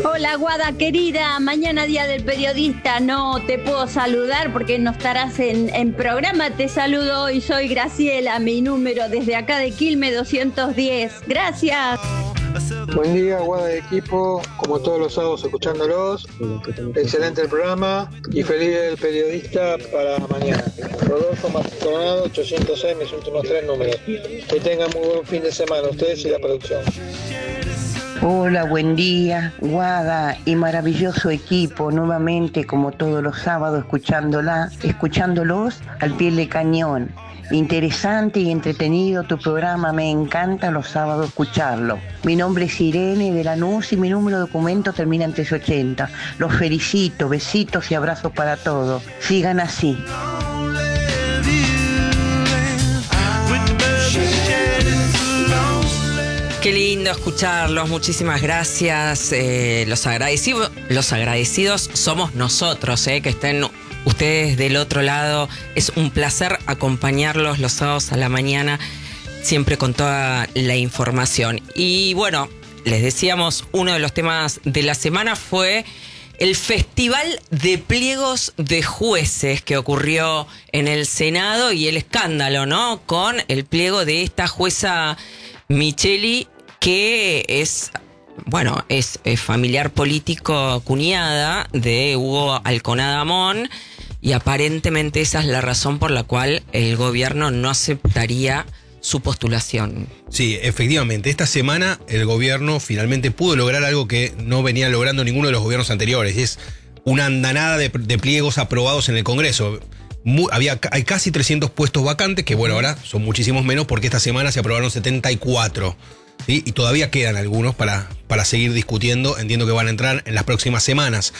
Hola, Guada querida, mañana día del periodista, no te puedo saludar porque no estarás en programa, te saludo hoy, soy Graciela, mi número desde acá de Quilmes 210, gracias. Buen día, Guada de equipo, como todos los sábados escuchándolos, excelente el programa y feliz día del periodista para mañana. Rodolfo Maldonado, 806, mis últimos 3 números. Que tengan muy buen fin de semana ustedes y la producción. Hola, buen día, Guada y maravilloso equipo, nuevamente como todos los sábados escuchándolos al pie del cañón. Interesante y entretenido tu programa, me encanta los sábados escucharlo. Mi nombre es Irene de Lanús y mi número de documento termina en 380. Los felicito, besitos y abrazos para todos. Sigan así. Qué lindo escucharlos, muchísimas gracias. Los agradecidos somos nosotros, que estén ustedes del otro lado. Es un placer acompañarlos los sábados a la mañana, siempre con toda la información. Y bueno, les decíamos, uno de los temas de la semana fue el Festival de Pliegos de Jueces que ocurrió en el Senado y el escándalo, ¿no? Con el pliego de esta jueza Micheli, que es familiar político, cuñada de Hugo Alconada Amón, y aparentemente esa es la razón por la cual el gobierno no aceptaría su postulación. Sí, efectivamente, esta semana el gobierno finalmente pudo lograr algo que no venía logrando ninguno de los gobiernos anteriores, y es una andanada de pliegos aprobados en el Congreso. Hay casi 300 puestos vacantes, que bueno, ahora son muchísimos menos porque esta semana se aprobaron 74. ¿Sí? Y todavía quedan algunos para seguir discutiendo. Entiendo que van a entrar en las próximas semanas.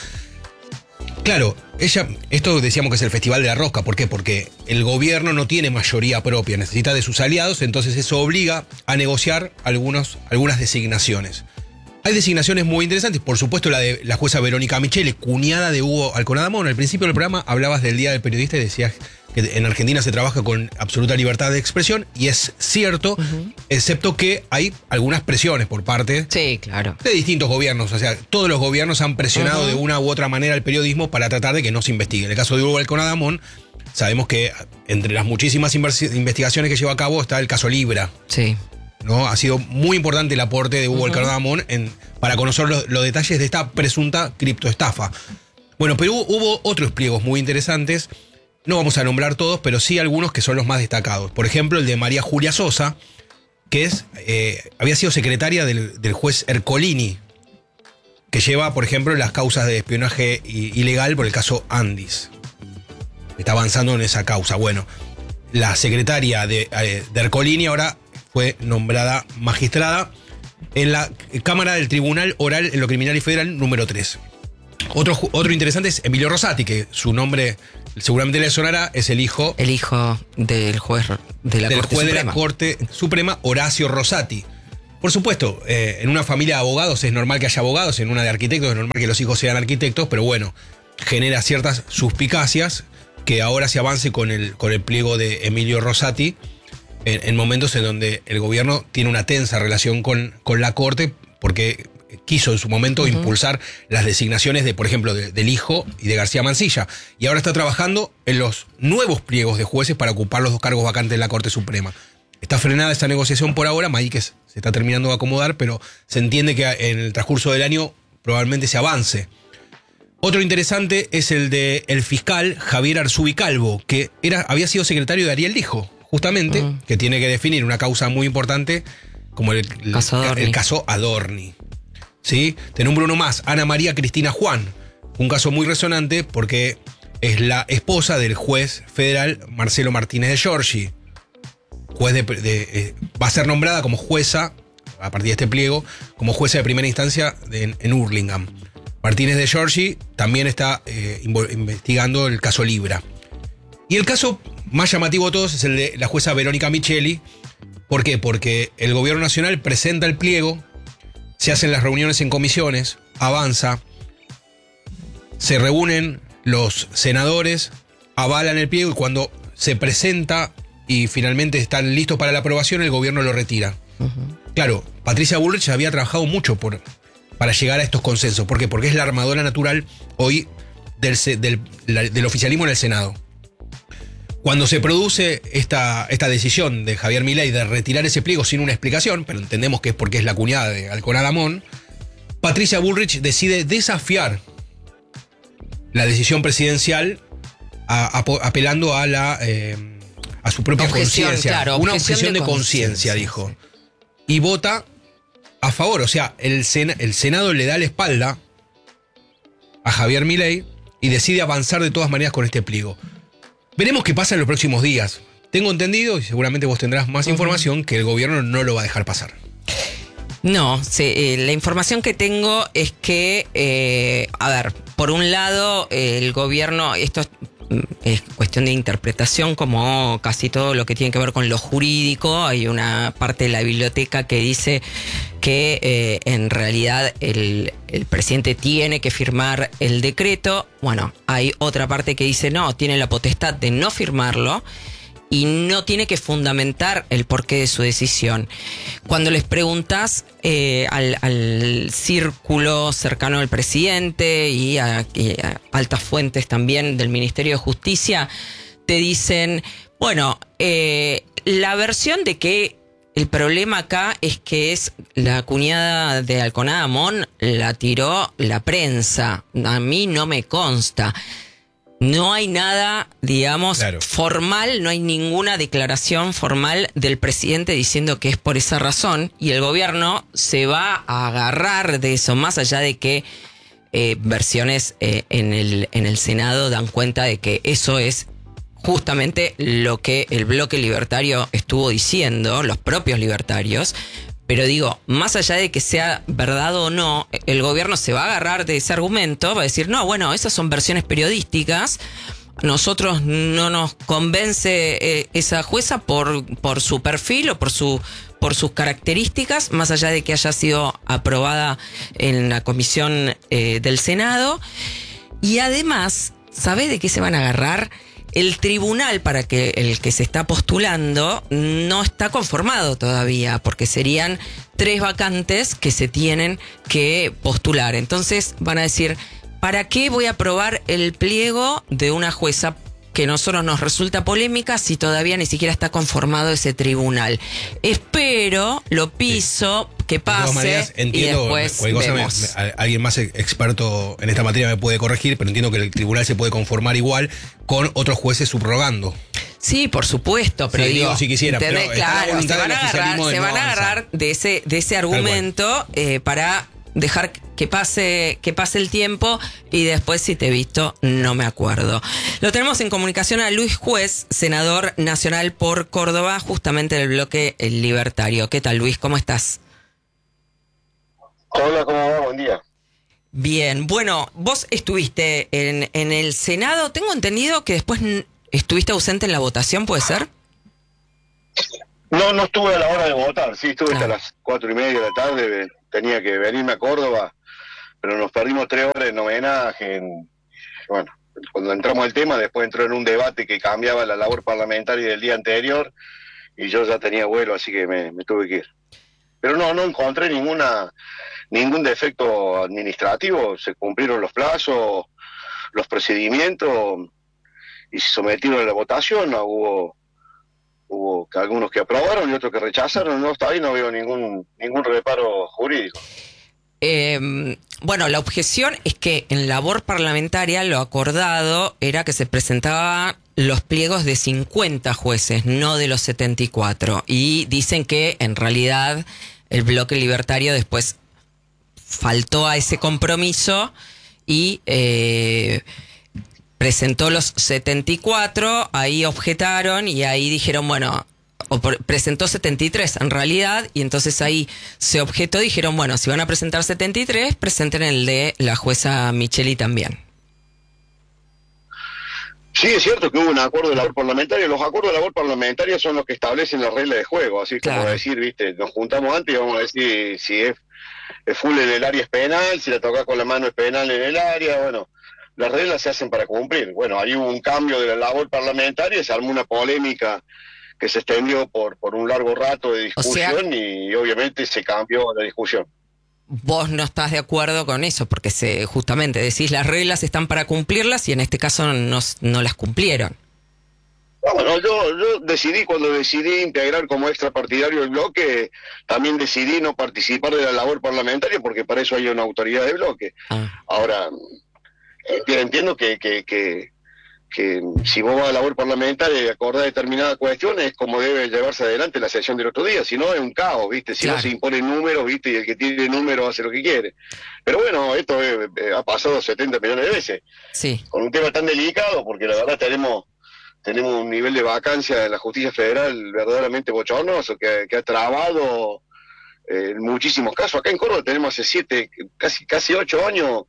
Claro, esto decíamos que es el Festival de la Rosca. ¿Por qué? Porque el gobierno no tiene mayoría propia, necesita de sus aliados, entonces eso obliga a negociar algunas designaciones. Hay designaciones muy interesantes, por supuesto la de la jueza Verónica Micheli, cuñada de Hugo Alconada Amón. Al principio del programa hablabas del Día del Periodista y decías que en Argentina se trabaja con absoluta libertad de expresión, y es cierto, excepto que hay algunas presiones por parte de distintos gobiernos. O sea, todos los gobiernos han presionado de una u otra manera al periodismo para tratar de que no se investigue. En el caso de Hugo Alconada Amón, sabemos que entre las muchísimas investigaciones que lleva a cabo está el caso Libra. Sí. ¿No? Ha sido muy importante el aporte de Hugo Alconada Amón para conocer los detalles de esta presunta criptoestafa. Bueno, pero hubo otros pliegos muy interesantes. No vamos a nombrar todos, pero sí algunos que son los más destacados. Por ejemplo, el de María Julia Sosa, que había sido secretaria del juez Ercolini, que lleva, por ejemplo, las causas de espionaje ilegal por el caso Andis. Está avanzando en esa causa. Bueno, la secretaria de Ercolini ahora fue nombrada magistrada en la Cámara del Tribunal Oral en lo Criminal y Federal número 3. Otro interesante es Emilio Rosati, que su nombre seguramente le sonará, es el hijo del juez de la Corte Suprema, Horacio Rosati. Por supuesto, en una familia de abogados es normal que haya abogados, en una de arquitectos es normal que los hijos sean arquitectos, pero bueno, genera ciertas suspicacias que ahora se avance con el pliego de Emilio Rosati en momentos en donde el gobierno tiene una tensa relación con la Corte, porque quiso en su momento impulsar las designaciones de, por ejemplo, del hijo y de García Mansilla. Y ahora está trabajando en los nuevos pliegos de jueces para ocupar los 2 cargos vacantes en la Corte Suprema. Está frenada esta negociación por ahora, Maíquez se está terminando de acomodar, pero se entiende que en el transcurso del año probablemente se avance. Otro interesante es el de el fiscal Javier Arzubi Calvo, que había sido secretario de Ariel Lijo, justamente, que tiene que definir una causa muy importante como el caso Adorni. ¿Sí? Te nombro uno más, Ana María Cristina Juan, un caso muy resonante porque es la esposa del juez federal Marcelo Martínez de Giorgi. Va a ser nombrada como jueza, a partir de este pliego, como jueza de primera instancia en Hurlingham. Martínez de Giorgi también está investigando el caso Libra. Y el caso más llamativo de todos es el de la jueza Verónica Micheli. ¿Por qué? Porque el gobierno nacional presenta el pliego, se hacen las reuniones en comisiones, avanza, se reúnen los senadores, avalan el pliego y cuando se presenta y finalmente están listos para la aprobación, el gobierno lo retira. Claro, Patricia Bullrich había trabajado mucho por para llegar a estos consensos. ¿Por qué? Porque es la armadura natural hoy del oficialismo en el Senado. Cuando se produce esta decisión de Javier Milei de retirar ese pliego sin una explicación, pero entendemos que es porque es la cuñada de Alconada Amón, Patricia Bullrich decide desafiar la decisión presidencial apelando a su propia conciencia. Claro, una objeción de conciencia, dijo. Y vota a favor. O sea, el Senado le da la espalda a Javier Milei y decide avanzar de todas maneras con este pliego. Veremos qué pasa en los próximos días. Tengo entendido, y seguramente vos tendrás más información, que el gobierno no lo va a dejar pasar. No, la información que tengo es que, por un lado, el gobierno, esto es cuestión de interpretación, como casi todo lo que tiene que ver con lo jurídico. Hay una parte de la biblioteca que dice que en realidad el presidente tiene que firmar el decreto. Bueno, hay otra parte que dice no, tiene la potestad de no firmarlo y no tiene que fundamentar el porqué de su decisión. Cuando les preguntas al círculo cercano al presidente y a altas fuentes también del Ministerio de Justicia, te dicen, bueno, la versión de que el problema acá es que es la cuñada de Alconada Amón, la tiró la prensa. A mí no me consta. No hay nada, digamos, formal, no hay ninguna declaración formal del presidente diciendo que es por esa razón, y el gobierno se va a agarrar de eso, más allá de que versiones en el Senado dan cuenta de que eso es justamente lo que el bloque libertario estuvo diciendo, los propios libertarios. Pero digo, más allá de que sea verdad o no, el gobierno se va a agarrar de ese argumento, va a decir, no, bueno, esas son versiones periodísticas, nosotros no nos convence esa jueza por su perfil o por sus características, más allá de que haya sido aprobada en la comisión del Senado. Y además, ¿sabe de qué se van a agarrar? El tribunal para que el que se está postulando no está conformado todavía, porque serían 3 vacantes que se tienen que postular. Entonces van a decir, ¿para qué voy a aprobar el pliego de una jueza que a nosotros nos resulta polémica si todavía ni siquiera está conformado ese tribunal? Espero, lo piso, que pase, de todas maneras, entiendo, y después vemos. Alguien más experto en esta materia me puede corregir, pero entiendo que el tribunal se puede conformar igual con otros jueces subrogando. Sí, por supuesto, pero sí, digo si quisiera, pero claro, se van a agarrar de ese argumento para dejar que pase el tiempo, y después, si te he visto, no me acuerdo. Lo tenemos en comunicación a Luis Juez, senador nacional por Córdoba, justamente del bloque libertario. ¿Qué tal, Luis? ¿Cómo estás? Hola, ¿cómo va? Buen día. Bien, bueno, vos estuviste en el Senado, tengo entendido que después estuviste ausente en la votación, ¿puede ser? No estuve a la hora de votar, sí, estuve hasta las 4:30 de la tarde, tenía que venirme a Córdoba, pero nos perdimos 3 horas en homenaje. Bueno, cuando entramos al tema, después entró en un debate que cambiaba la labor parlamentaria del día anterior, y yo ya tenía vuelo, así que me tuve que ir. Pero no encontré ningún defecto administrativo, se cumplieron los plazos, los procedimientos, y se sometieron a la votación. No, hubo algunos que aprobaron y otros que rechazaron. No, hasta ahí no veo ningún reparo jurídico. Bueno, la objeción es que en labor parlamentaria lo acordado era que se presentaban los pliegos de 50 jueces, no de los 74. Y dicen que en realidad el bloque libertario después faltó a ese compromiso y presentó los 74, ahí objetaron y ahí dijeron, bueno, presentó 73 en realidad, y entonces ahí se objetó, dijeron, bueno, si van a presentar 73, presenten el de la jueza Micheli también. Sí, es cierto que hubo un acuerdo de labor parlamentaria. Los acuerdos de labor parlamentaria son los que establecen las reglas de juego, así como decir, viste, nos juntamos antes y vamos a decir si es full en el área es penal, si la tocas con la mano es penal en el área. Bueno, las reglas se hacen para cumplir. Bueno, ahí hubo un cambio de la labor parlamentaria, se armó una polémica que se extendió por un largo rato de discusión, y obviamente se cambió la discusión. vos no estás de acuerdo con eso, porque justamente decís las reglas están para cumplirlas y en este caso no las cumplieron. Bueno, yo decidí, cuando decidí integrar como extrapartidario el bloque, también decidí no participar de la labor parlamentaria porque para eso hay una autoridad de bloque. Ahora, entiendo que si vos vas a la labor parlamentaria y acordás determinadas cuestiones, es como debe llevarse adelante la sesión del otro día, si no es un caos, ¿viste? Si no se imponen números, ¿viste? Y el que tiene números hace lo que quiere. Pero bueno, esto ha pasado 70 millones de veces. Sí. Con un tema tan delicado, porque la verdad tenemos un nivel de vacancia en la justicia federal verdaderamente bochornoso, que ha trabado en muchísimos casos. Acá en Córdoba tenemos hace casi 8 años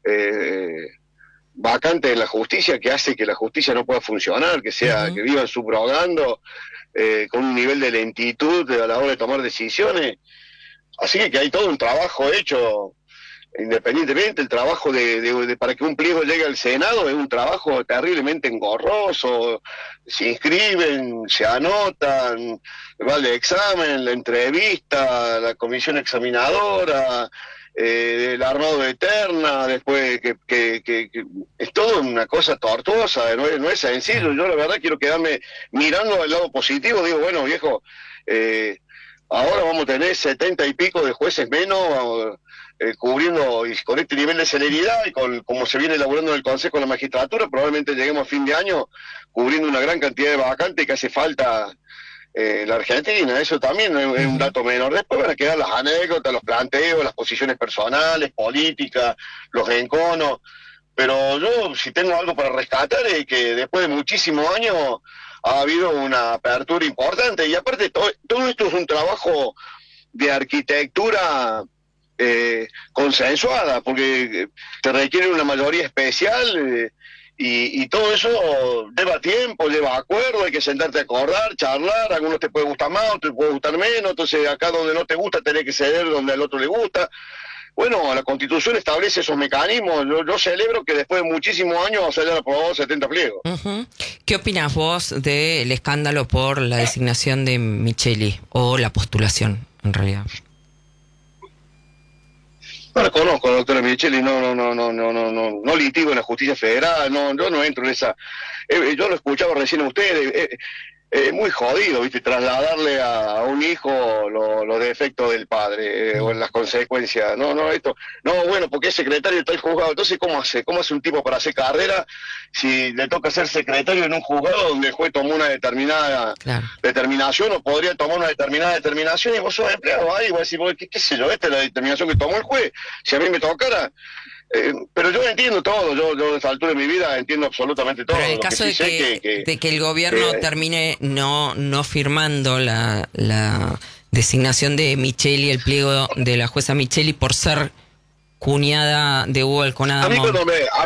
vacante en la justicia, que hace que la justicia no pueda funcionar, que vivan subrogando, con un nivel de lentitud a la hora de tomar decisiones. Así que hay todo un trabajo hecho. Independientemente, el trabajo para que un pliego llegue al Senado es un trabajo terriblemente engorroso. Se inscriben, se anotan, va el examen, la entrevista, la comisión examinadora, el armado de terna, después que es todo una cosa tortuosa, no es sencillo. Yo la verdad quiero quedarme mirando al lado positivo, digo, bueno, viejo, ahora vamos a tener 70 y pico de jueces menos, cubriendo, y con este nivel de celeridad y con como se viene elaborando en el Consejo de la Magistratura, probablemente lleguemos a fin de año cubriendo una gran cantidad de vacantes que hace falta en la Argentina. Eso también es un dato menor. Después van a quedar las anécdotas, los planteos, las posiciones personales, políticas, los enconos, pero yo si tengo algo para rescatar es que después de muchísimos años ha habido una apertura importante, y aparte todo esto es un trabajo de arquitectura consensuada, porque te requiere una mayoría especial, y todo eso lleva tiempo, lleva acuerdo, hay que sentarte a acordar, charlar, a algunos te puede gustar más, otros te puede gustar menos, entonces acá donde no te gusta tenés que ceder donde al otro le gusta. Bueno, la Constitución establece esos mecanismos. Yo celebro que después de muchísimos años se hayan aprobado 70 pliegos. ¿Qué opinas vos del escándalo por la designación de Micheli, o la postulación, en realidad? No la conozco a la doctora Micheli, no litigo en la justicia federal, yo no entro en esa. Yo lo escuchaba recién a ustedes. Muy jodido, ¿viste? Trasladarle a un hijo los defectos del padre, o las consecuencias. Bueno, porque es secretario está el juzgado. Entonces, ¿cómo hace un tipo para hacer carrera si le toca ser secretario en un juzgado donde el juez tomó una determinada determinación, o podría tomar una determinada determinación, y vos sos empleado ahí, vos decís, ¿qué sé yo? Esta es la determinación que tomó el juez. Si a mí me tocara... pero yo entiendo todo, yo a esta altura de mi vida entiendo absolutamente todo. Pero en el caso de que el gobierno termine no firmando la designación de Micheli, el pliego de la jueza Micheli, por ser cuñada de Hugo Alconada. A mí cuando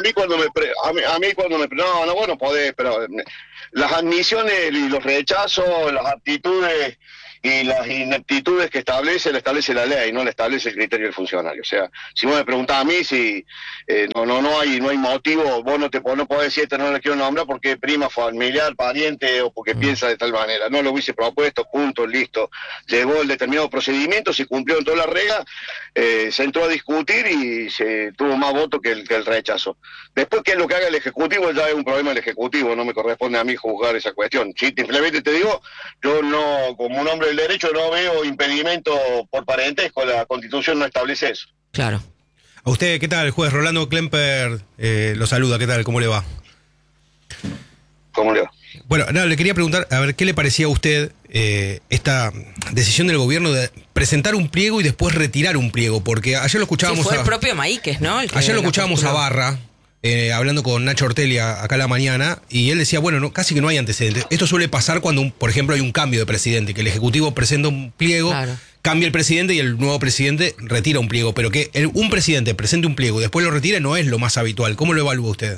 me bueno, podés, pero las admisiones y los rechazos, las aptitudes y las ineptitudes que establece la ley, no la establece el criterio del funcionario. O sea, si vos me preguntás a mí si no hay motivo, vos no podés decir no le quiero nombrar porque es prima, familiar, pariente, o porque piensa de tal manera. No lo hubiese propuesto, punto, listo. Llegó el determinado procedimiento, se cumplió en todas las reglas, se entró a discutir y se tuvo más votos que el rechazo. Después, ¿qué es lo que haga el Ejecutivo? Ya es un problema del Ejecutivo, no me corresponde a mí juzgar esa cuestión. Sí, simplemente te digo, yo no, como un hombre del derecho, no veo impedimento por parentesco, la Constitución no establece eso. Claro. A usted, ¿qué tal? El juez Rolando Klemper lo saluda, ¿qué tal? ¿Cómo le va? ¿Cómo le va? Bueno, le quería preguntar, a ver, ¿qué le parecía a usted esta decisión del gobierno de presentar un pliego y después retirar un pliego? Porque ayer lo escuchábamos... fue el propio Maíquez, ¿no? Ayer lo escuchábamos a Barra, hablando con Nacho Ortelia acá a la mañana, y él decía, bueno, casi que no hay antecedentes. Esto suele pasar cuando, por ejemplo, hay un cambio de presidente, que el Ejecutivo presenta un pliego, cambia el presidente y el nuevo presidente retira un pliego, pero que un presidente presente un pliego y después lo retire no es lo más habitual. ¿Cómo lo evalúa usted?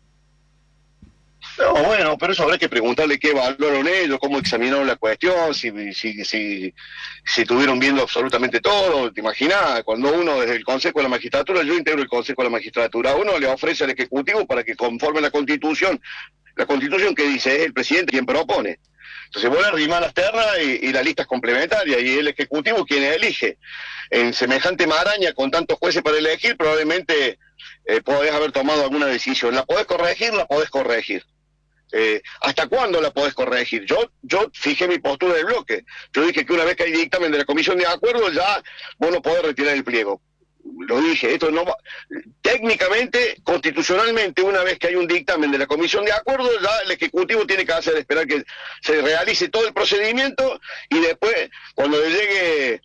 No, bueno, pero eso habrá que preguntarle qué valoraron ellos, cómo examinaron la cuestión, si estuvieron viendo absolutamente todo. ¿Te imaginas? Cuando uno desde el Consejo de la Magistratura, yo integro el Consejo de la Magistratura, uno le ofrece al Ejecutivo para que conforme la Constitución que dice es el presidente quien propone. Entonces vos le arrimás las ternas y las listas complementarias, y el Ejecutivo quien elige. En semejante maraña, con tantos jueces para elegir, probablemente podés haber tomado alguna decisión. ¿La podés corregir? La podés corregir. ¿Hasta cuándo la podés corregir? Yo fijé mi postura del bloque. Yo dije que una vez que hay dictamen de la comisión de acuerdo, ya vos no podés retirar el pliego. Lo dije, esto no va. Técnicamente, constitucionalmente, una vez que hay un dictamen de la comisión de acuerdo, ya el Ejecutivo tiene que esperar que se realice todo el procedimiento, y después, cuando le llegue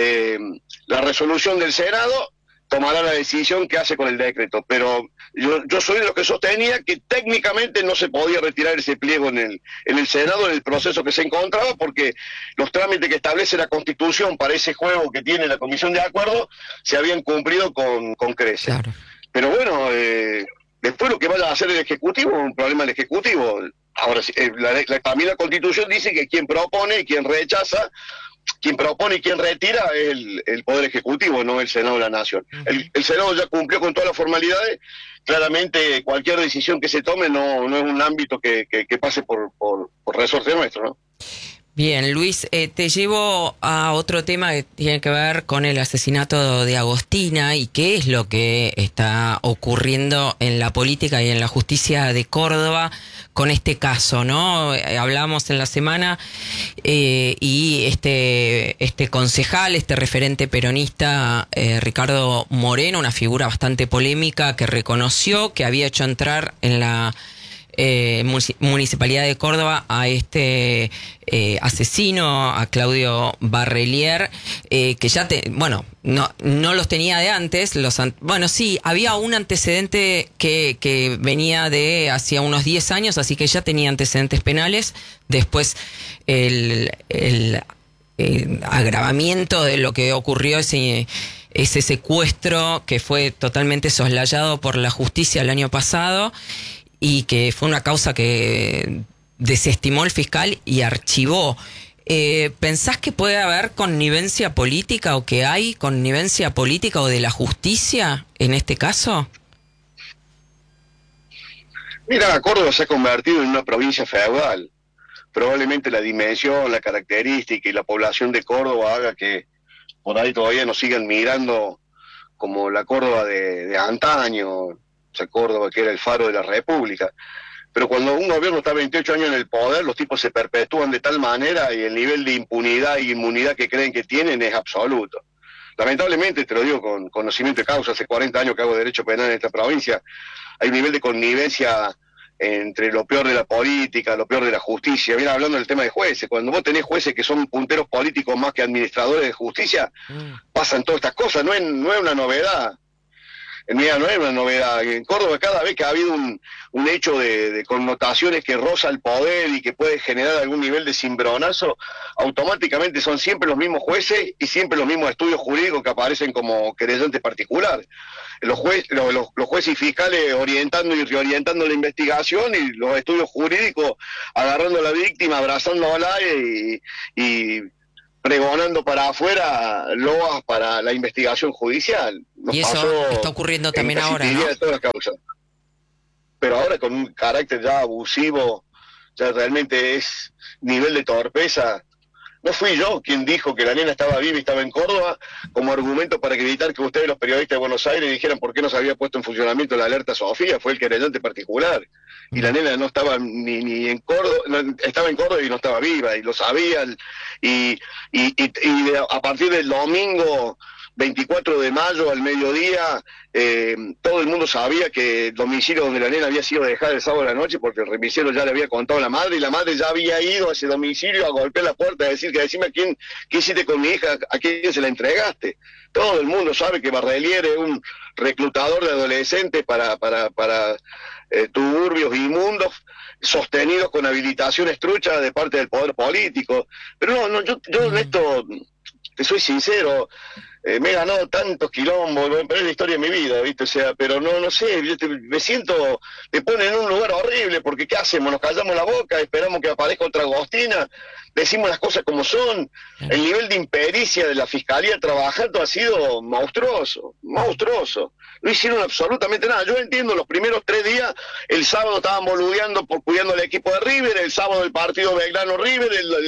la resolución del Senado, tomará la decisión que hace con el decreto. Pero yo soy de los que sostenía que técnicamente no se podía retirar ese pliego en el Senado, en el proceso que se encontraba, porque los trámites que establece la Constitución para ese juego que tiene la Comisión de Acuerdo se habían cumplido con creces. Claro. Pero bueno, después lo que vaya a hacer el Ejecutivo es un problema del Ejecutivo. Ahora, también la Constitución dice que quien propone y quien rechaza, quien propone y quien retira es el Poder Ejecutivo, no el Senado de la Nación. El Senado ya cumplió con todas las formalidades. Claramente cualquier decisión que se tome no es un ámbito que pase por resorte nuestro, ¿no? Bien, Luis, te llevo a otro tema que tiene que ver con el asesinato de Agostina y qué es lo que está ocurriendo en la política y en la justicia de Córdoba con este caso, ¿no? Hablamos en la semana y este concejal, este referente peronista, Ricardo Moreno, una figura bastante polémica que reconoció que había hecho entrar en la Municipalidad de Córdoba a este asesino, a Claudio Barrelier, que ya no los tenía de antes. Sí, había un antecedente que venía de hacía unos 10 años, así que ya tenía antecedentes penales. Después el agravamiento de lo que ocurrió, ese secuestro que fue totalmente soslayado por la justicia el año pasado, y que fue una causa que desestimó el fiscal y archivó. ¿Pensás que puede haber connivencia política o que hay connivencia política o de la justicia en este caso? Mira, Córdoba se ha convertido en una provincia feudal. Probablemente la dimensión, la característica y la población de Córdoba haga que por ahí todavía nos sigan mirando como la Córdoba de antaño. O sea, Córdoba, que era el faro de la República. Pero cuando un gobierno está 28 años en el poder, los tipos se perpetúan de tal manera y el nivel de impunidad y inmunidad que creen que tienen es absoluto. Lamentablemente, te lo digo con conocimiento de causa, hace 40 años que hago derecho penal en esta provincia, hay un nivel de connivencia entre lo peor de la política, lo peor de la justicia. Viene hablando del tema de jueces. Cuando vos tenés jueces que son punteros políticos más que administradores de justicia, pasan todas estas cosas, no es una novedad. En realidad no es una novedad. En Córdoba, cada vez que ha habido un hecho de connotaciones que roza el poder y que puede generar algún nivel de cimbronazo, automáticamente son siempre los mismos jueces y siempre los mismos estudios jurídicos que aparecen como querellantes particulares. Los jueces y fiscales orientando y reorientando la investigación, y los estudios jurídicos agarrando a la víctima, abrazándola y pregonando para afuera loas para la investigación judicial. Y eso está ocurriendo también ahora, ¿no? De todas las causas. Pero ahora con un carácter ya abusivo, ya realmente es nivel de torpeza. No fui yo quien dijo que la nena estaba viva y estaba en Córdoba como argumento para evitar que ustedes, los periodistas de Buenos Aires, dijeran por qué no se había puesto en funcionamiento la alerta Sofía. Fue el querellante particular. Y la nena no estaba ni en Córdoba, estaba en Córdoba y no estaba viva, y lo sabían. Y a partir del domingo 24 de mayo al mediodía, todo el mundo sabía que el domicilio donde la nena había sido dejada el sábado de la noche, porque el remisero ya le había contado a la madre, y la madre ya había ido a ese domicilio a golpear la puerta, a decir que decime qué hiciste con mi hija, a quién se la entregaste. Todo el mundo sabe que Barrelier es un reclutador de adolescentes para turbios inmundos, sostenidos con habilitaciones truchas de parte del poder político. Pero yo en esto, te soy sincero, me he ganado tantos quilombos, pero es la historia de mi vida, ¿viste? O sea, pero no sé, me siento, te ponen en un lugar horrible, porque ¿qué hacemos? Nos callamos la boca, esperamos que aparezca otra Agostina, decimos las cosas como son. El nivel de impericia de la Fiscalía trabajando ha sido monstruoso. No hicieron absolutamente nada. Yo entiendo, los primeros 3 días, el sábado estaban boludeando cuidando al equipo de River, el sábado el partido Belgrano-River,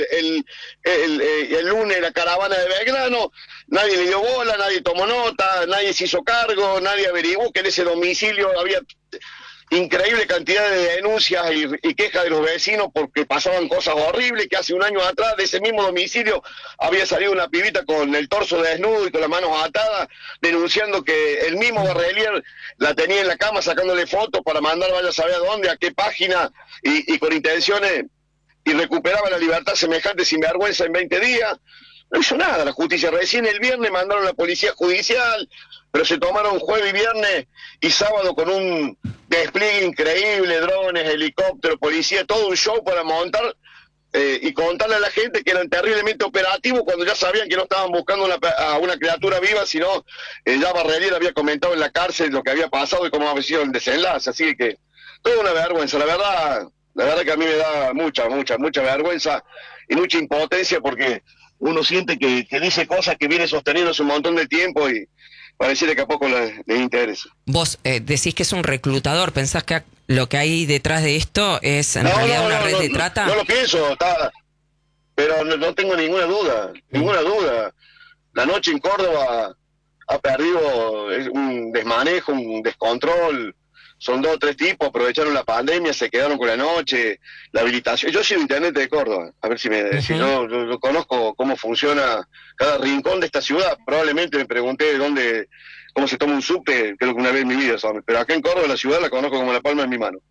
el lunes la caravana de Belgrano, nadie le dio bola, nadie tomó nota, nadie se hizo cargo, nadie averiguó que en ese domicilio había increíble cantidad de denuncias y quejas de los vecinos porque pasaban cosas horribles, que hace un año atrás de ese mismo domicilio había salido una pibita con el torso desnudo y con las manos atadas, denunciando que el mismo Barrelier la tenía en la cama sacándole fotos para mandar vaya a saber a dónde, a qué página, y con intenciones, y recuperaba la libertad semejante sinvergüenza en 20 días. No hizo nada la justicia. Recién el viernes mandaron a la policía judicial, pero se tomaron jueves y viernes y sábado con un despliegue increíble, drones, helicópteros, policía, todo un show para montar y contarle a la gente que eran terriblemente operativos cuando ya sabían que no estaban buscando a una criatura viva, sino ya Barrelier había comentado en la cárcel lo que había pasado y cómo había sido el desenlace. Así que toda una vergüenza, la verdad que a mí me da mucha vergüenza y mucha impotencia, porque uno siente que dice cosas que viene sosteniendo hace un montón de tiempo y pareciera que a poco les interesa. Vos decís que es un reclutador, ¿pensás que lo que hay detrás de esto es en realidad una red de trata? No lo pienso, pero no tengo ninguna duda. La noche en Córdoba ha perdido un desmanejo, un descontrol. Son 2 o 3 tipos, aprovecharon la pandemia, se quedaron con la noche, la habilitación. Yo soy intendente de Córdoba, a ver si yo conozco cómo funciona cada rincón de esta ciudad. Probablemente me pregunté cómo se toma un subte, creo que una vez en mi vida, ¿sabes? Pero acá en Córdoba la ciudad la conozco como la palma de mi mano.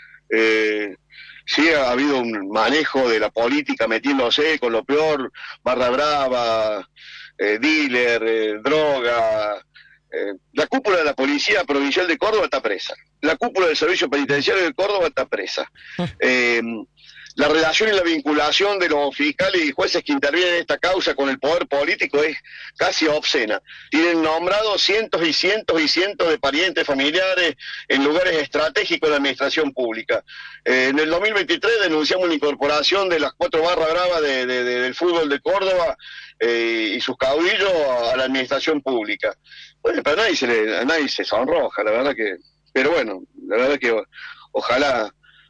Sí ha habido un manejo de la política metiéndose con lo peor, barra brava, dealer, droga. La cúpula de la Policía Provincial de Córdoba está presa. La cúpula del Servicio Penitenciario de Córdoba está presa. La relación y la vinculación de los fiscales y jueces que intervienen en esta causa con el poder político es casi obscena. Tienen nombrado cientos y cientos y cientos de parientes familiares en lugares estratégicos de la administración pública. En el 2023 denunciamos la incorporación de las 4 barras bravas del fútbol de Córdoba y sus caudillos a la administración pública. Bueno, pero a nadie se sonroja, la verdad que... Pero bueno, la verdad que ojalá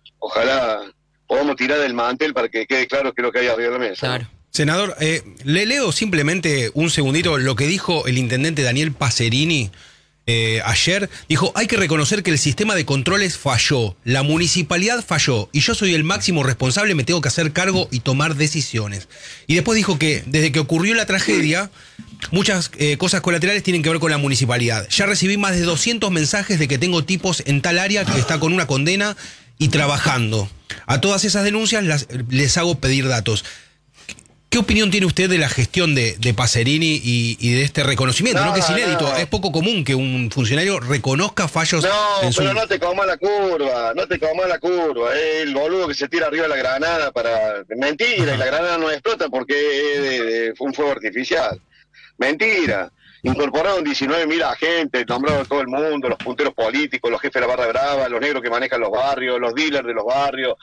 podamos tirar del mantel para que quede claro qué es lo que hay arriba de la mesa. Claro. Senador, le leo simplemente un segundito lo que dijo el intendente Daniel Pacerini ayer. Dijo, hay que reconocer que el sistema de controles falló, la municipalidad falló y yo soy el máximo responsable, me tengo que hacer cargo y tomar decisiones. Y después dijo que desde que ocurrió la tragedia, muchas cosas colaterales tienen que ver con la municipalidad. Ya recibí más de 200 mensajes de que tengo tipos en tal área que está con una condena y trabajando. A todas esas denuncias les hago pedir datos. ¿Qué opinión tiene usted de la gestión de Pacerini y de este reconocimiento? ¿No? Que es inédito, es poco común que un funcionario reconozca fallos. Pero no te comas la curva, el boludo que se tira arriba de la granada para... Mentira, y la granada no explota porque fue un fuego artificial. Mentira. Incorporaron 19.000 agentes, nombraron a todo el mundo, los punteros políticos, los jefes de la barra brava, los negros que manejan los barrios, los dealers de los barrios,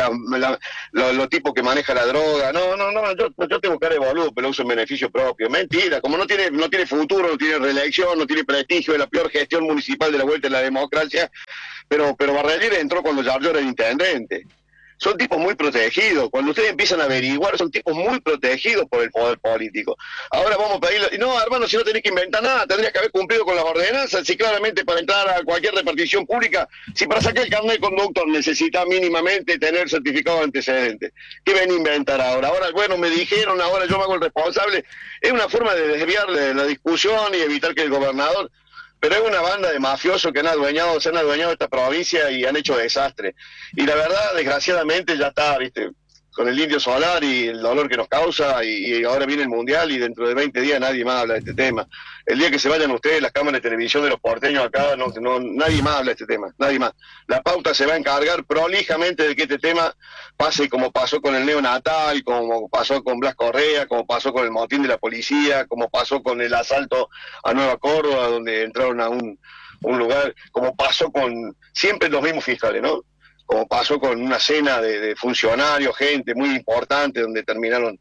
los tipos que manejan la droga. Yo tengo cara de boludo, pero lo uso en beneficio propio. Mentira, como no tiene futuro, no tiene reelección, no tiene prestigio, es la peor gestión municipal de la vuelta de la democracia, pero Barrelier entró cuando Giorgio era intendente. Son tipos muy protegidos. Cuando ustedes empiezan a averiguar, son tipos muy protegidos por el poder político. Ahora vamos a pedirle... No, hermano, si no tenés que inventar nada, tendrías que haber cumplido con las ordenanzas. Si claramente para entrar a cualquier repartición pública, si para sacar el carnet de conductor necesita mínimamente tener certificado de antecedentes. ¿Qué ven a inventar ahora? Ahora, bueno, me dijeron, ahora yo me hago el responsable. Es una forma de desviar la discusión y evitar que el gobernador... Pero es una banda de mafiosos que se han adueñado de esta provincia y han hecho desastre. Y la verdad, desgraciadamente, ya está, ¿viste? con el Indio Solar y el dolor que nos causa, y ahora viene el Mundial y dentro de 20 días nadie más habla de este tema. El día que se vayan ustedes, las cámaras de televisión de los porteños acá, nadie más habla de este tema, nadie más. La pauta se va a encargar prolijamente de que este tema pase como pasó con el neonatal, como pasó con Blas Correa, como pasó con el motín de la policía, como pasó con el asalto a Nueva Córdoba, donde entraron a un lugar, como pasó con siempre los mismos fiscales, ¿no? Como pasó con una cena de funcionarios, gente muy importante, donde terminaron.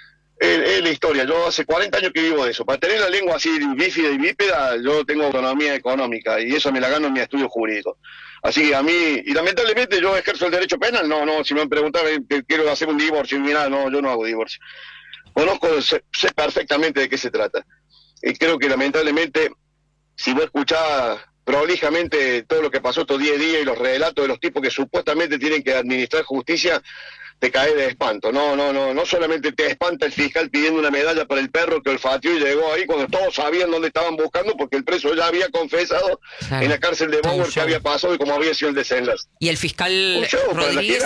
Es la historia. Yo hace 40 años que vivo de eso. Para tener la lengua así bífida y bípeda, yo tengo autonomía económica y eso me la gano en mi estudio jurídico. Así que a mí, y lamentablemente yo ejerzo el derecho penal, no, si me preguntan que quiero hacer un divorcio, y mira, no, yo no hago divorcio. Conozco, sé perfectamente de qué se trata. Y creo que lamentablemente, si vos escuchás prolijamente todo lo que pasó estos 10 días y los relatos de los tipos que supuestamente tienen que administrar justicia, te cae de espanto. No solamente te espanta el fiscal pidiendo una medalla para el perro que olfateó y llegó ahí cuando todos sabían dónde estaban buscando, porque el preso ya había confesado en la cárcel de Bower qué había pasado y cómo había sido el desenlace. Y el fiscal Rodríguez,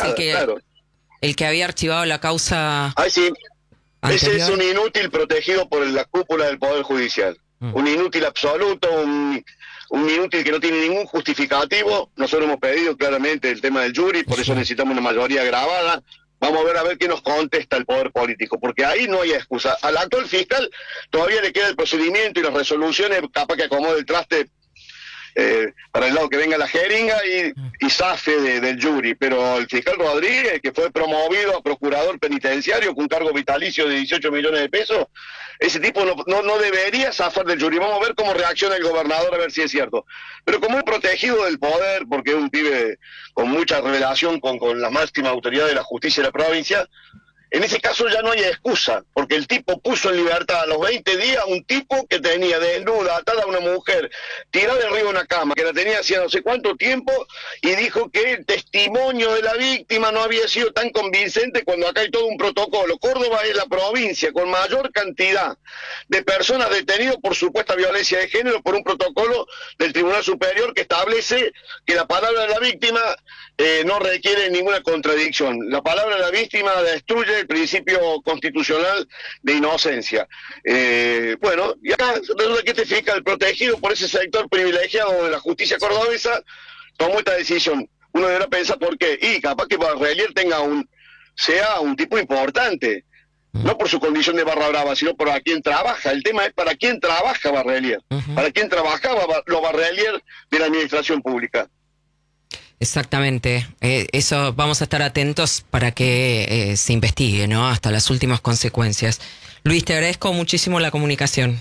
el que había archivado la causa. Ay, sí. Anterior. Ese es un inútil protegido por la cúpula del Poder Judicial. Un inútil absoluto, un inútil que no tiene ningún justificativo. Nosotros hemos pedido claramente el tema del jury, por eso necesitamos una mayoría grabada. Vamos a ver qué nos contesta el poder político, porque ahí no hay excusa. Al actual fiscal todavía le queda el procedimiento y las resoluciones, capaz que acomode el traste para el lado que venga la jeringa y zafe del jury, pero el fiscal Rodríguez, que fue promovido a procurador penitenciario con un cargo vitalicio de 18 millones de pesos, ese tipo no debería zafar del jury. Vamos a ver cómo reacciona el gobernador, a ver si es cierto. Pero como es protegido del poder, porque es un pibe con mucha relación con la máxima autoridad de la justicia de la provincia, en ese caso ya no hay excusa, porque el tipo puso en libertad a los 20 días un tipo que tenía desnuda, atada a una mujer, tirada de arriba de una cama, que la tenía hacía no sé cuánto tiempo, y dijo que el testimonio de la víctima no había sido tan convincente cuando acá hay todo un protocolo. Córdoba es la provincia con mayor cantidad de personas detenidas por supuesta violencia de género por un protocolo del Tribunal Superior que establece que la palabra de la víctima no requiere ninguna contradicción. La palabra de la víctima destruye el principio constitucional de inocencia. Bueno, y acá resulta que este fiscal protegido por ese sector privilegiado de la justicia cordobesa tomó esta decisión. Uno deberá pensar por qué. Y capaz que Barrelier sea un tipo importante, no por su condición de barra brava, sino por a quién trabaja. El tema es para quién trabaja Barrelier, para quién trabajaba los Barrelier de la administración pública. Exactamente, eso vamos a estar atentos para que se investigue, ¿no? Hasta las últimas consecuencias. Luis, te agradezco muchísimo la comunicación.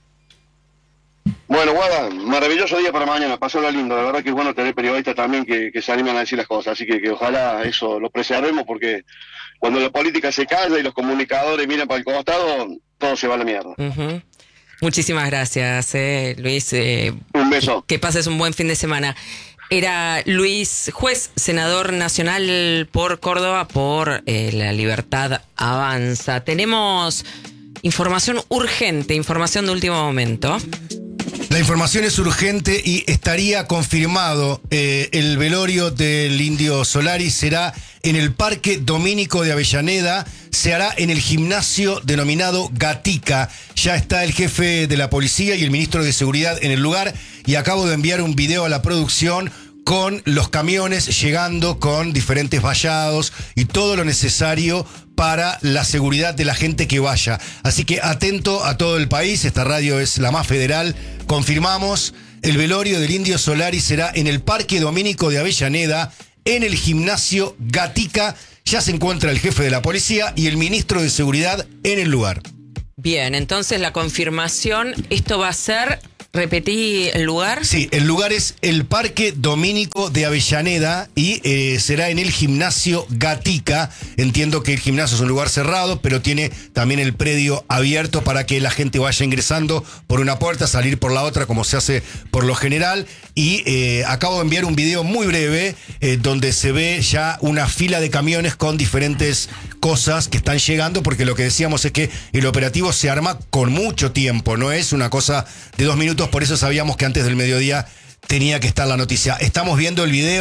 Bueno, Guada, maravilloso día para mañana, pasó lindo. La verdad que es bueno tener periodistas también que se animan a decir las cosas, así que ojalá eso lo preservemos, porque cuando la política se calla y los comunicadores miran para el costado, todo se va a la mierda. Muchísimas gracias, Luis. Un beso. Que pases un buen fin de semana. Era Luis Juez, senador nacional por Córdoba, por La Libertad Avanza. Tenemos información urgente, información de último momento. La información es urgente y estaría confirmado. El velorio del Indio Solari será en el Parque Domínico de Avellaneda. Se hará en el gimnasio denominado Gatica. Ya está el jefe de la policía y el ministro de Seguridad en el lugar. Y acabo de enviar un video a la producción con los camiones llegando con diferentes vallados y todo lo necesario para la seguridad de la gente que vaya. Así que atento a todo el país, esta radio es la más federal. Confirmamos, el velorio del Indio Solari será en el Parque Domínico de Avellaneda, en el gimnasio Gatica. Ya se encuentra el jefe de la policía y el ministro de Seguridad en el lugar. Bien, entonces la confirmación, esto va a ser... ¿Repetí el lugar? Sí, el lugar es el Parque Domínico de Avellaneda y será en el gimnasio Gatica. Entiendo que el gimnasio es un lugar cerrado, pero tiene también el predio abierto para que la gente vaya ingresando por una puerta, salir por la otra, como se hace por lo general. Y acabo de enviar un video muy breve donde se ve ya una fila de camiones con diferentes cosas que están llegando, porque lo que decíamos es que el operativo se arma con mucho tiempo, no es una cosa de 2 minutos, por eso sabíamos que antes del mediodía tenía que estar la noticia. Estamos viendo el video,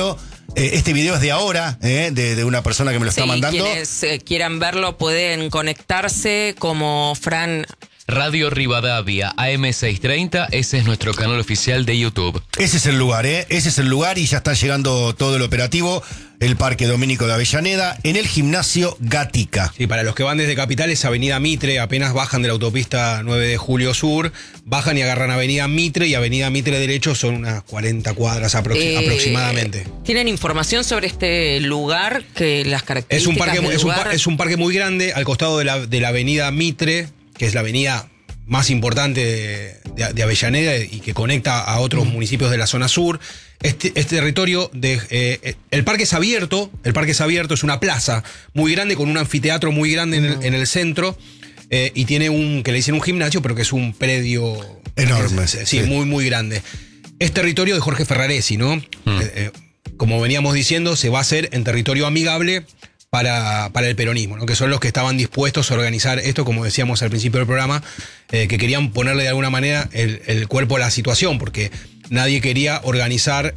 Este video es de ahora, de una persona que me lo está mandando. Quienes quieran verlo pueden conectarse como Fran. Radio Rivadavia, AM630, ese es nuestro canal oficial de YouTube. Ese es el lugar, ese es el lugar y ya está llegando todo el operativo. El Parque Domínico de Avellaneda, en el gimnasio Gatica. Sí, para los que van desde Capital es Avenida Mitre, apenas bajan de la autopista 9 de Julio Sur, bajan y agarran Avenida Mitre y Avenida Mitre derecho son unas 40 cuadras aproximadamente. ¿Tienen información sobre este lugar? Que las características es un parque muy grande al costado de la Avenida Mitre, que es la avenida más importante de Avellaneda y que conecta a otros municipios de la zona sur. Este territorio el parque es abierto, es una plaza muy grande con un anfiteatro muy grande en el centro y tiene que le dicen un gimnasio, pero que es un predio enorme. Sí, muy, muy grande. Es territorio de Jorge Ferraresi, ¿no? Como veníamos diciendo, se va a hacer en territorio amigable para el peronismo, ¿no? Que son los que estaban dispuestos a organizar esto, como decíamos al principio del programa, que querían ponerle de alguna manera el cuerpo a la situación, porque nadie quería organizar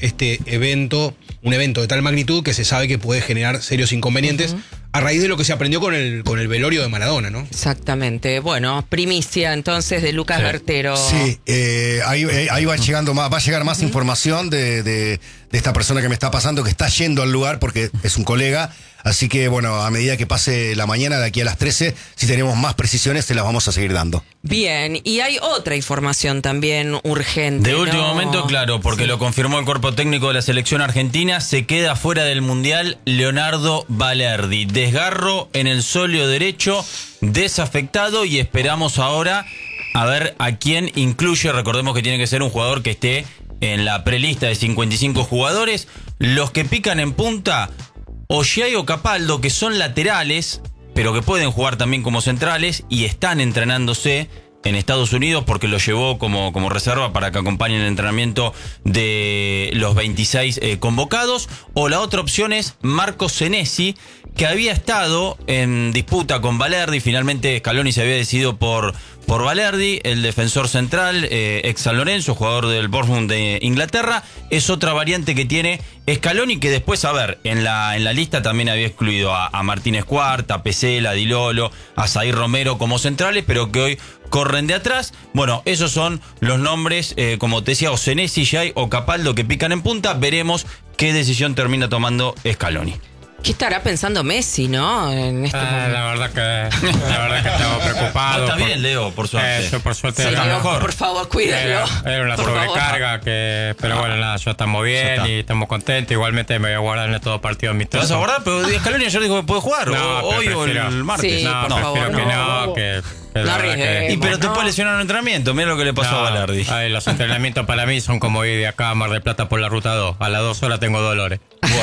un evento de tal magnitud que se sabe que puede generar serios inconvenientes a raíz de lo que se aprendió con el velorio de Maradona, ¿no? Exactamente. Bueno, primicia entonces de Lucas Bertero. Sí, ahí va a llegar más información de esta persona que me está pasando, que está yendo al lugar porque es un colega. Así que, bueno, a medida que pase la mañana, de aquí a las 13, si tenemos más precisiones, se las vamos a seguir dando. Bien, y hay otra información también urgente. De último momento, claro, porque lo confirmó el cuerpo técnico de la selección argentina, se queda fuera del Mundial Leonardo Balerdi. Desgarro en el sóleo derecho, desafectado, y esperamos ahora a ver a quién incluye. Recordemos que tiene que ser un jugador que esté en la prelista de 55 jugadores. Los que pican en punta, Ollay o Capaldo, que son laterales, pero que pueden jugar también como centrales y están entrenándose en Estados Unidos porque lo llevó como reserva para que acompañen el entrenamiento de los 26 convocados. O la otra opción es Marco Senesi, que había estado en disputa con Balerdi. Finalmente Scaloni se había decidido por Balerdi, el defensor central, ex San Lorenzo, jugador del Bournemouth de Inglaterra. Es otra variante que tiene Scaloni, que después, a ver, en la lista también había excluido a Martínez Cuarta, a Pesela, a Di Lolo, a Zair Romero como centrales, pero que hoy corren de atrás. Bueno, esos son los nombres, como te decía, o Senesi, Jay o Capaldo, que pican en punta. Veremos qué decisión termina tomando Scaloni. ¿Qué estará pensando Messi, no? En este momento. La verdad que estaba preocupado. Está bien, Leo, por suerte. Yo por suerte Sí, era Leo, mejor. por favor, cuídalo. Era una Por sobrecarga pero bueno, nada, ya estamos bien y estamos contentos. Igualmente me voy a guardar en todo partido ¿Te amistoso. vas a guardar? Pero Scaloni ayer dijo que puede jugar. No, hoy o el martes. Sí, No, por favor, prefiero que no. no, que No la verdad arriesguemos. Y pero te No. puede lesionar en un entrenamiento. Mira lo que le pasó a Balerdi. Ay, los entrenamientos para mí son como ir de acá a Mar del Plata por la ruta 2. A las 2 horas tengo dolores.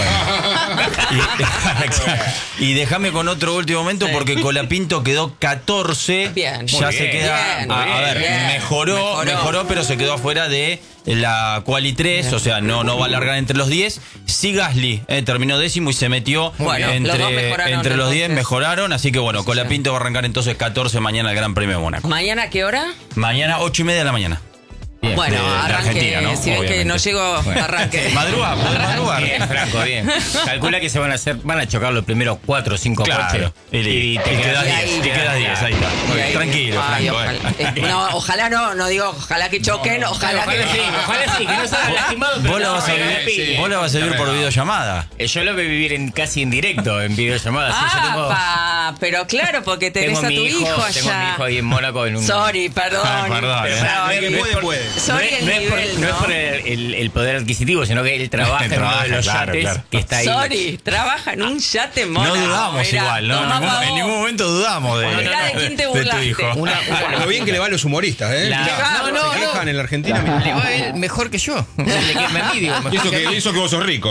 Y déjame con otro último momento porque Colapinto quedó 14. Bien. Ya Muy se bien. queda. Bien, A ver, bien. mejoró, pero se quedó afuera de la Quali 3. O sea, no va a largar entre los 10. Sí, Gasly terminó 10º y se metió Bueno, los dos mejoraron, entre los 10. entonces. Mejoraron. Así que bueno, Colapinto va a arrancar entonces 14 mañana el Gran Premio de Mónaco. ¿Mañana a qué hora? Mañana 8:30 de la mañana. Bien. Bueno, de arranque. Argentina, ¿no? Si ven que Obviamente. no llego, arranque. Madruga, podés madrugar. Bien, Franco, bien. Calcula que van a chocar los primeros 4 o 5 coches. Claro. Y te quedas 10. Te quedas 10, ahí está. Y ahí- Tranquilo, Ay, Franco. No, ojalá no digo, ojalá que choquen, ojalá que ojalá sí, que no salgan lastimados. Vos la vas a vivir por videollamada. Yo lo voy a vivir casi en directo, en videollamada. Sí, yo tengo- ¡Ah! Pero claro, porque tenés a tu hijo Tengo a allá. mi hijo ahí en Mónaco en un... Sorry, perdón. perdón, Pero, puede. Sorry el nivel, no es por el poder adquisitivo, sino que él trabaja en uno de los Claro, yates claro. que está ahí. Sorry, trabaja en un yate No Mónaco. dudamos Mirá, igual, ¿no? toma pa' En vos. ningún momento dudamos Mirá de quién te de tu burlaste. hijo. Lo bien que le va a los humoristas, ¿eh? No, Se quejan en la Argentina. Le va a él mejor que yo. Le que me envidio. Y eso que vos sos rico.